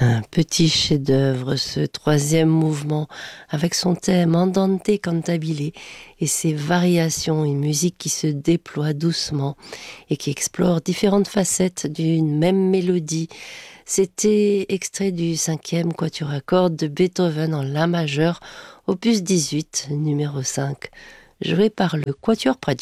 Un petit chef-d'œuvre, ce troisième mouvement, avec son thème andante cantabile et ses variations, une musique qui se déploie doucement et qui explore différentes facettes d'une même mélodie. C'était extrait du cinquième quatuor à cordes de Beethoven en la majeur, opus 18, numéro 5, joué par le Quatuor Pradi.